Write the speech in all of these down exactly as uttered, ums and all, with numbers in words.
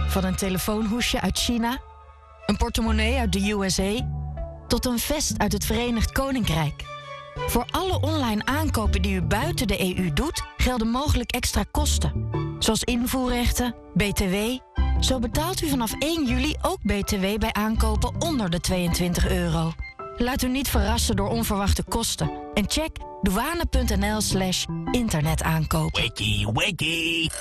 Van een telefoonhoesje uit China, een portemonnee uit de U S A, tot een vest uit het Verenigd Koninkrijk. Voor alle online aankopen die u buiten de E U doet, gelden mogelijk extra kosten. Zoals invoerrechten, B T W. Zo betaalt u vanaf één juli ook B T W bij aankopen onder de tweeëntwintig euro. Laat u niet verrassen door onverwachte kosten. En check douane.nl slash internetaankoop. Wakey, wakey.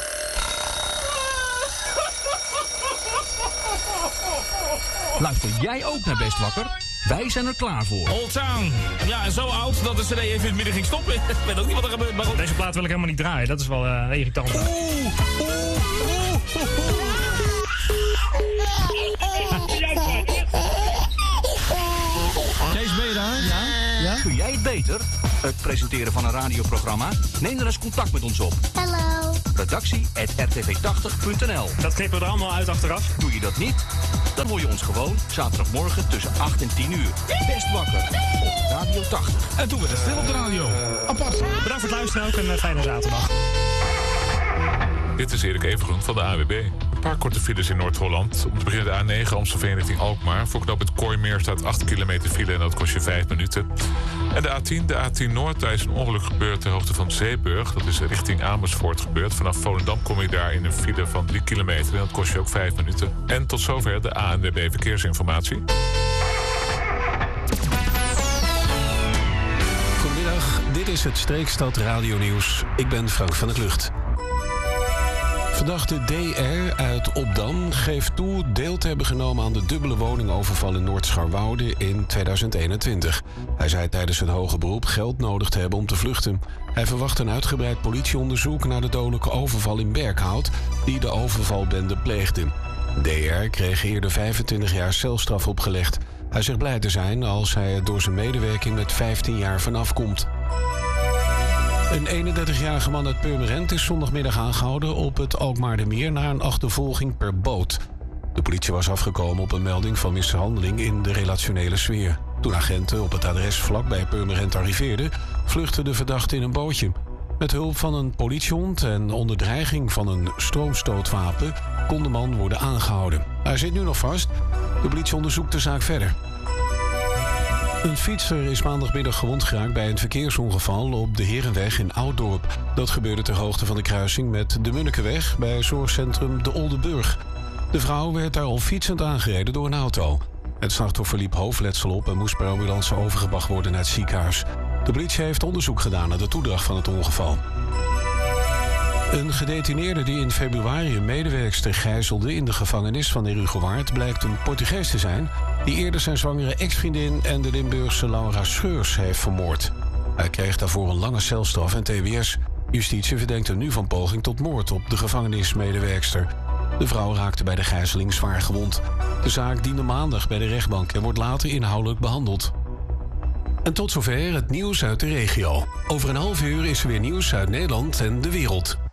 Luister jij ook naar Best Wakker? Wij zijn er klaar voor. Old Town. Ja, en zo oud dat de cd even in het midden ging stoppen. Ik weet ook niet wat er gebeurt. Maar deze plaat wil ik helemaal niet draaien. Dat is wel uh, irritant. Oeh, oeh, oeh, oeh. Kees, ben je daar? Ja? Ja? Kun jij het beter? Het presenteren van een radioprogramma? Neem dan eens contact met ons op. Hallo. Redactie at r t v tachtig punt n l. Dat knippen we er allemaal uit achteraf. Doe je dat niet? Dan hoor je ons gewoon zaterdagmorgen tussen acht en tien uur. Best Wakker op Radio tachtig. En toen werd het stil op de radio. Apart. Bedankt voor het luisteren ook en een fijne zaterdag. Dit is Erik Evengroen van de A W B. Een paar korte files in Noord-Holland. Om te beginnen de A negen Amstelveen richting Alkmaar. Voor knooppunt Kooimeer staat acht kilometer file en dat kost je vijf minuten. En de A tien, de A tien Noord, daar is een ongeluk gebeurd ter hoogte van Zeeburg. Dat is richting Amersfoort gebeurd. Vanaf Volendam kom je daar in een file van drie kilometer en dat kost je ook vijf minuten. En tot zover de A N W B Verkeersinformatie. Goedemiddag, dit is het Streekstad Radio Nieuws. Ik ben Frank van der Klucht. Verdachte D R uit Obdam geeft toe deel te hebben genomen aan de dubbele woningoverval in Noord-Scharwoude in tweeduizend eenentwintig. Hij zei tijdens een hoger beroep geld nodig te hebben om te vluchten. Hij verwacht een uitgebreid politieonderzoek naar de dodelijke overval in Berkhout die de overvalbende pleegde. D R kreeg eerder vijfentwintig jaar celstraf opgelegd. Hij zegt blij te zijn als hij er door zijn medewerking met vijftien jaar vanaf komt. Een eenendertigjarige man uit Purmerend is zondagmiddag aangehouden op het Alkmaardermeer na een achtervolging per boot. De politie was afgekomen op een melding van mishandeling in de relationele sfeer. Toen agenten op het adres vlakbij Purmerend arriveerden, vluchtte de verdachte in een bootje. Met hulp van een politiehond en onder dreiging van een stroomstootwapen kon de man worden aangehouden. Hij zit nu nog vast. De politie onderzoekt de zaak verder. Een fietser is maandagmiddag gewond geraakt bij een verkeersongeval op de Herenweg in Ouddorp. Dat gebeurde ter hoogte van de kruising met de Munnikenweg bij zorgcentrum De Oldenburg. De vrouw werd daar al fietsend aangereden door een auto. Het slachtoffer liep hoofdletsel op en moest per ambulance overgebracht worden naar het ziekenhuis. De politie heeft onderzoek gedaan naar de toedracht van het ongeval. Een gedetineerde die in februari een medewerkster gijzelde in de gevangenis van Herugewaard blijkt een Portugees te zijn die eerder zijn zwangere ex-vriendin en de Limburgse Laura Scheurs heeft vermoord. Hij kreeg daarvoor een lange celstraf en T B S. Justitie verdenkt hem nu van poging tot moord op de gevangenismedewerkster. De vrouw raakte bij de gijzeling zwaar gewond. De zaak diende maandag bij de rechtbank en wordt later inhoudelijk behandeld. En tot zover het nieuws uit de regio. Over een half uur is er weer nieuws uit Nederland en de wereld.